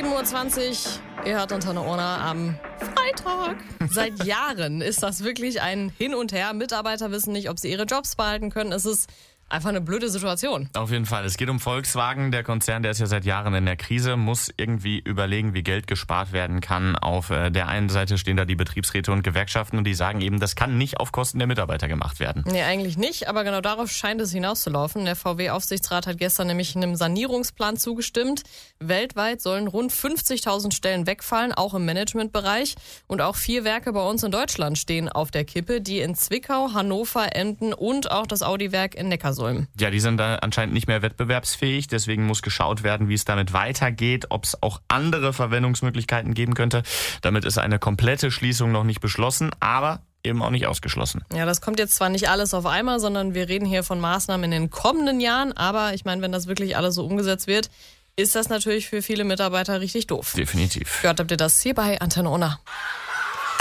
7:20 Uhr, ihr hört Antenne Orna am Freitag. Seit Jahren ist das wirklich ein Hin und Her. Mitarbeiter wissen nicht, ob sie ihre Jobs behalten können. Es ist einfach eine blöde Situation. Auf jeden Fall. Es geht um Volkswagen. Der Konzern, der ist ja seit Jahren in der Krise, muss irgendwie überlegen, wie Geld gespart werden kann. Auf der einen Seite stehen da die Betriebsräte und Gewerkschaften und die sagen eben, das kann nicht auf Kosten der Mitarbeiter gemacht werden. Nee, eigentlich nicht, aber genau darauf scheint es hinauszulaufen. Der VW-Aufsichtsrat hat gestern nämlich einem Sanierungsplan zugestimmt. Weltweit sollen rund 50.000 Stellen wegfallen, auch im Managementbereich. Und auch 4 Werke bei uns in Deutschland stehen auf der Kippe, die in Zwickau, Hannover, Emden und auch das Audi-Werk in Neckarsulm. Ja, die sind da anscheinend nicht mehr wettbewerbsfähig. Deswegen muss geschaut werden, wie es damit weitergeht, ob es auch andere Verwendungsmöglichkeiten geben könnte. Damit ist eine komplette Schließung noch nicht beschlossen, aber eben auch nicht ausgeschlossen. Ja, das kommt jetzt zwar nicht alles auf einmal, sondern wir reden hier von Maßnahmen in den kommenden Jahren. Aber ich meine, wenn das wirklich alles so umgesetzt wird, ist das natürlich für viele Mitarbeiter richtig doof. Definitiv. Gehört habt ihr das hier bei Antenne Orna.